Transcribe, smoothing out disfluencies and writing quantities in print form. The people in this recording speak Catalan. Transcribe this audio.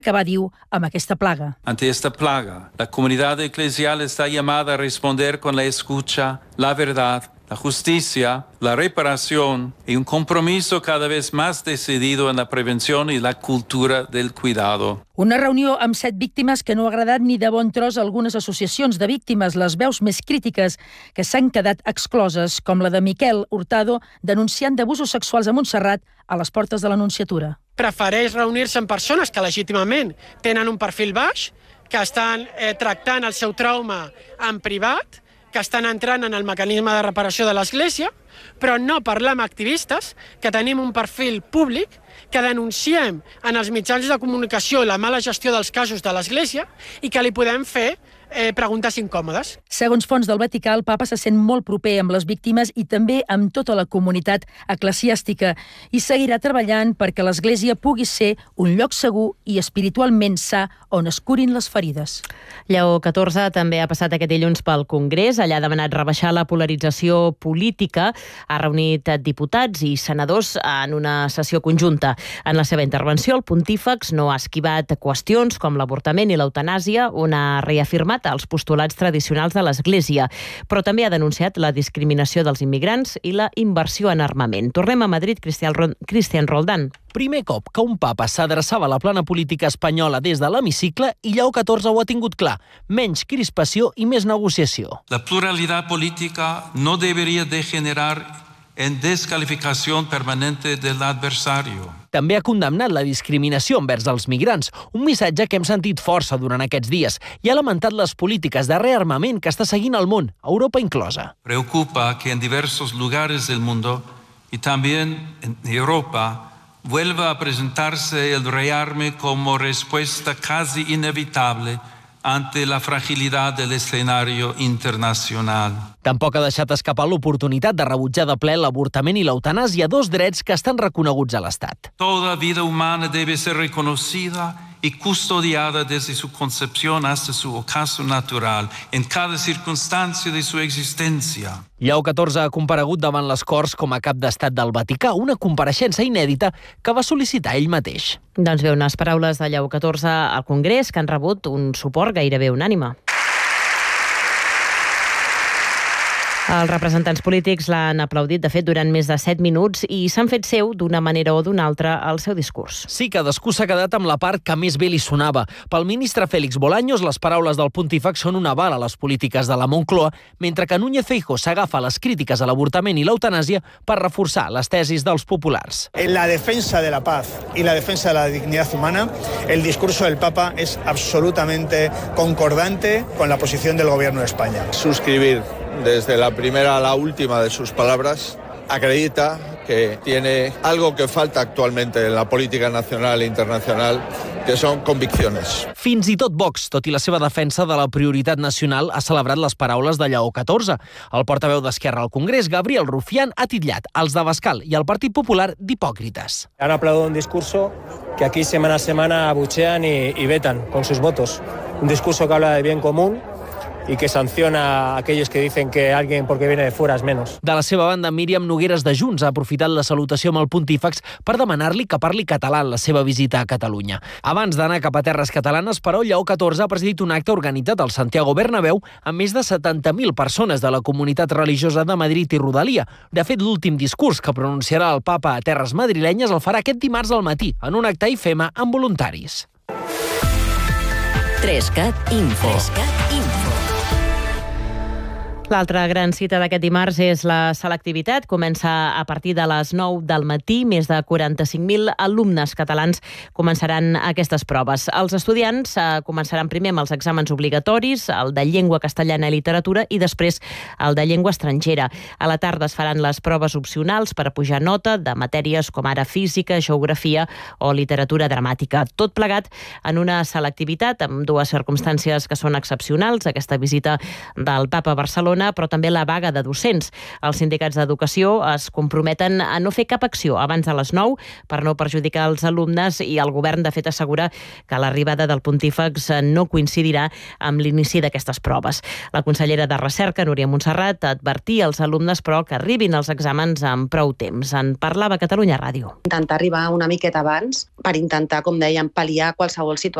que va, diu, amb aquesta plaga. Ante esta plaga, la comunidad eclesial está llamada a responder con la escucha, la verdad, la justicia, la reparación y un compromiso cada vez más decidido en la prevención y la cultura del cuidado. Una reunió amb 7 víctimes que no ha agradat ni de bon tros a algunes associacions de víctimes, les veus més crítiques que s'han quedat excloses, com la de Miquel Hurtado, denunciant d'abusos sexuals a Montserrat a les portes de l'Anunciatura. Prefereix reunir-se amb persones que legítimament tenen un perfil baix, que estan tractant el seu trauma en privat, que estan entrant en el mecanisme de reparació de l'Església, però no parlar amb activistes, que tenim un perfil públic, que denunciem en els mitjans de comunicació la mala gestió dels casos de l'Església i que li podem fer preguntes incòmodes. Segons fonts del Vaticà, el papa se sent molt proper amb les víctimes i també amb tota la comunitat eclesiàstica i seguirà treballant perquè l'Església pugui ser un lloc segur i espiritualment sa on es curin les ferides. Lleó XIV també ha passat aquest dilluns pel Congrés. Allà ha demanat rebaixar la polarització política. Ha reunit diputats i senadors en una sessió conjunta. En la seva intervenció, el pontífex no ha esquivat qüestions com l'avortament i l'eutanàsia, on ha reafirmat els postulats tradicionals de l'Església, però també ha denunciat la discriminació dels immigrants i la inversió en armament. Tornem a Madrid, Cristian Roldán. Primer cop que un papa s'adreçava a la plana política espanyola des de l'hemicicle i Lleó XIV ho ha tingut clar. Menys crispació i més negociació. La pluralidad política no debería degenerar en descalificación permanente del adversario. També ha condemnat la discriminació envers els migrants, un missatge que hem sentit força durant aquests dies, i ha lamentat les polítiques de rearmament que està seguint el món, Europa inclosa. Preocupa que en diversos lugares del mundo y también en Europa vuelva a presentarse el rearme como respuesta casi inevitable ante la fragilidad del escenario internacional. Tampoc ha deixat escapar l'oportunitat de rebutjar de ple l'avortament i l'eutanàsia, 2 drets que estan reconeguts a l'Estat. Toda vida humana debe ser reconocida y custodiada desde su concepción hasta su ocaso natural, en cada circunstancia de su existencia. Lleó XIV ha comparegut davant les Corts com a cap d'estat del Vaticà, una compareixença inèdita que va sol·licitar ell mateix. Doncs bé, unes paraules de Lleó XIV al Congrés que han rebut un suport gairebé unànime. Els representants polítics l'han aplaudit, de fet, durant més de 7 minuts i s'han fet seu, d'una manera o d'una altra, el seu discurs. Sí, cadascú s'ha quedat amb la part que més bé li sonava. Pel ministre Félix Bolaños, les paraules del pontífex són una bala a les polítiques de la Moncloa, mentre que Núñez Feijóo s'agafa a les crítiques a l'avortament i l'eutanàsia per reforçar les tesis dels populars. En la defensa de la paz y la defensa de la dignidad humana, el discurso del Papa es absolutamente concordante con la posición del Gobierno de España. Suscribir desde la primera a la última de sus palabras, acredita que tiene algo que falta actualmente en la política nacional e internacional, que son convicciones. Fins i tot Vox, tot i la seva defensa de la prioritat nacional, ha celebrat les paraules de Lleó XIV. El portaveu d'Esquerra al Congrés, Gabriel Rufián, ha titllat els d'Abascal i el Partit Popular d'hipòcrites. Han aplaudido un discurso que aquí semana a semana abuchean y vetan con sus votos. Un discurso que habla de bien común y que sanciona a aquellos que dicen que alguien porque viene de fuera es menos. De la seva banda, Míriam Nogueras de Junts ha aprofitat la salutació amb el pontífex per demanar-li que parli català en la seva visita a Catalunya. Abans d'anar cap a terres catalanes, però, Lleó XIV ha presidit un acte organitzat al Santiago Bernabéu amb més de 70.000 persones de la comunitat religiosa de Madrid i Rodalia. De fet, l'últim discurs que pronunciarà el papa a terres madrilenyes el farà aquest dimarts al matí, en un acte IFEMA amb voluntaris. 3CAT Info. L'altra gran cita d'aquest dimarts és la selectivitat. Comença a partir de les 9 del matí. Més de 45.000 alumnes catalans començaran aquestes proves. Els estudiants començaran primer amb els exàmens obligatoris, el de llengua castellana i literatura, i després el de llengua estrangera. A la tarda es faran les proves opcionals per pujar nota de matèries com ara física, geografia o literatura dramàtica. Tot plegat en una selectivitat amb 2 circumstàncies que són excepcionals. Aquesta visita del Papa a Barcelona Barcelona, però també la vaga de docents. Els sindicats d'educació es comprometen a no fer cap acció abans de les 9 per no perjudicar els alumnes i el govern, de fet, assegura que l'arribada del pontífex no coincidirà amb l'inici d'aquestes proves. La consellera de Recerca, Núria Montserrat, advertia als alumnes, però, que arribin els exàmens amb prou temps. En parlava a Catalunya Ràdio. Intentar arribar una miqueta abans per intentar, com dèiem, pal·liar qualsevol situació